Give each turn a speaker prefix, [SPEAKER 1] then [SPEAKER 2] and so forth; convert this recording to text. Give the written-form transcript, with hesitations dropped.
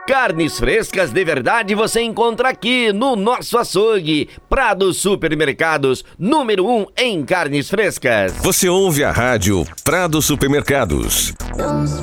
[SPEAKER 1] Carnes frescas de verdade você encontra aqui no nosso açougue. Prado Supermercados, número 1 em carnes frescas.
[SPEAKER 2] Você ouve a rádio Prado Supermercados.